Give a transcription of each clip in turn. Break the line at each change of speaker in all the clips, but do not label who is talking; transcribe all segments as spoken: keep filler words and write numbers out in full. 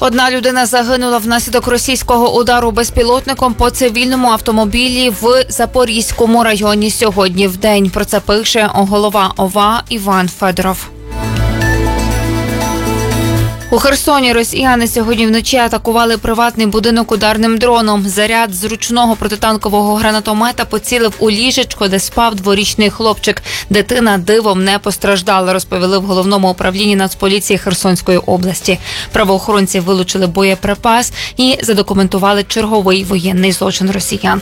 Одна людина загинула внаслідок російського удару безпілотником по цивільному автомобілі в Запорізькому районі сьогодні вдень. Про це пише голова ОВА Іван Федоров. У Херсоні росіяни сьогодні вночі атакували приватний будинок ударним дроном. Заряд з ручного протитанкового гранатомета поцілив у ліжечко, де спав дворічний хлопчик. Дитина дивом не постраждала, розповіли в головному управлінні Нацполіції Херсонської області. Правоохоронці вилучили боєприпас і задокументували черговий воєнний злочин росіян.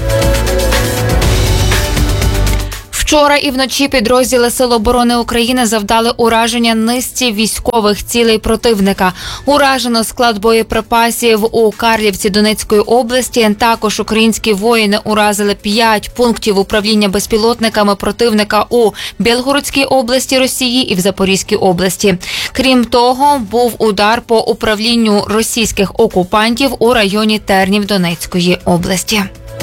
Вчора і вночі підрозділи Сил оборони України завдали ураження низці військових цілей противника. Уражено склад боєприпасів у Карлівці Донецької області. Також українські воїни уразили п'ять пунктів управління безпілотниками противника у Білгородській області Росії і в Запорізькій області. Крім того, був удар по управлінню російських окупантів у районі Тернів Донецької області.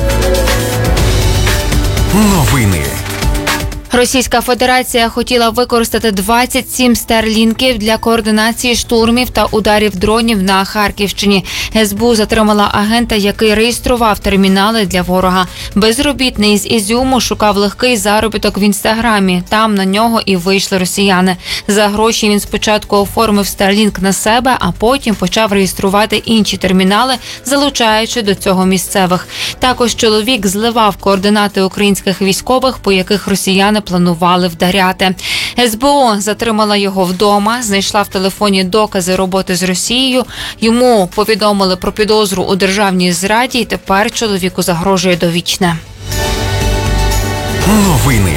Новини.
Російська Федерація хотіла використати двадцять сім старлінків для координації штурмів та ударів дронів на Харківщині. ес бе у затримала агента, який реєстрував термінали для ворога. Безробітний з Ізюму шукав легкий заробіток в Інстаграмі. Там на нього і вийшли росіяни. За гроші він спочатку оформив старлінк на себе, а потім почав реєструвати інші термінали, залучаючи до цього місцевих. Також чоловік зливав координати українських військових, по яких росіяни планували вдаряти. ес бе о затримала його вдома, знайшла в телефоні докази роботи з Росією. Йому повідомили про підозру у державній зраді, і тепер чоловіку загрожує довічне.
Новини.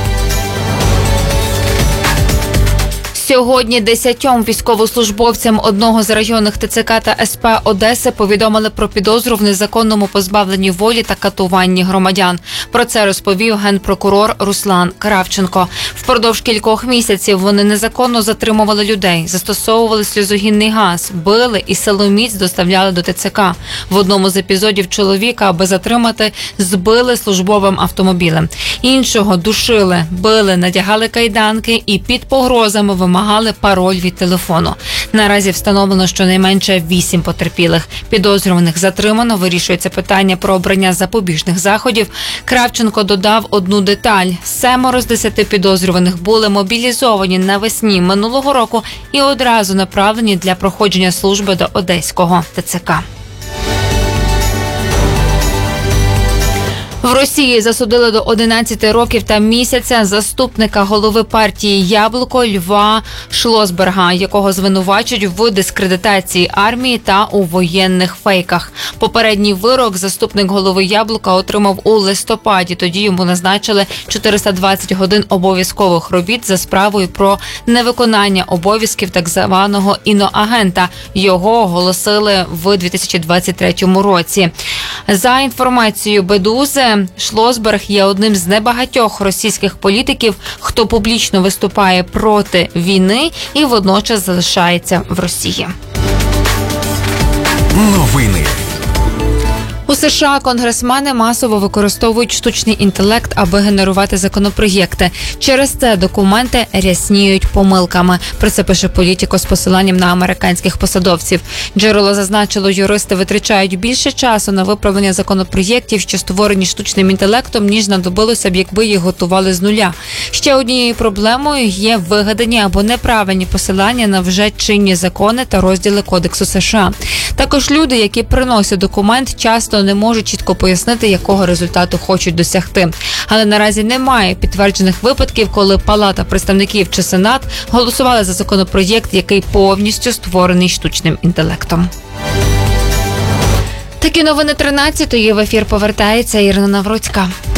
Сьогодні десятьом військовослужбовцям одного з районних те це ка та ес пе Одеси повідомили про підозру в незаконному позбавленні волі та катуванні громадян. Про це розповів генпрокурор Руслан Кравченко. Впродовж кількох місяців вони незаконно затримували людей, застосовували сльозогінний газ, били і силоміць доставляли до те це ка. В одному з епізодів чоловіка, аби затримати, збили службовим автомобілем. Іншого душили, били, надягали кайданки і під погрозами вимагали пароль від телефону. Наразі встановлено щонайменше вісім потерпілих. Підозрюваних затримано, вирішується питання про обрання запобіжних заходів. Кравченко додав одну деталь. Семеро з десяти підозрюваних були мобілізовані навесні минулого року і одразу направлені для проходження служби до Одеського те це ка. В Росії засудили до одинадцяти років та місяця заступника голови партії «Яблуко» Льва Шлосберга, якого звинувачують в дискредитації армії та у воєнних фейках. Попередній вирок заступник голови «Яблука» отримав у листопаді. Тоді йому назначили чотириста двадцять годин обов'язкових робіт за справою про невиконання обов'язків так званого іноагента. Його оголосили в дві тисячі двадцять третьому році. За інформацією Бедузи, Шлосберг є одним з небагатьох російських політиків, хто публічно виступає проти війни і водночас залишається в Росії.
Новини.
У США конгресмени масово використовують штучний інтелект, аби генерувати законопроєкти. Через це документи рясніють помилками. Про це пише Політіко з посиланням на американських посадовців. Джерело зазначило, юристи витрачають більше часу на виправлення законопроєктів, що створені штучним інтелектом, ніж знадобилося б, якби їх готували з нуля. Ще однією проблемою є вигадані або неправильні посилання на вже чинні закони та розділи Кодексу США. Також люди, які приносять документ, часто не можуть чітко пояснити, якого результату хочуть досягти. Але наразі немає підтверджених випадків, коли Палата представників чи Сенат голосували за законопроєкт, який повністю створений штучним інтелектом. Такі новини тринадцятої. В ефір повертається Ірина Навроцька.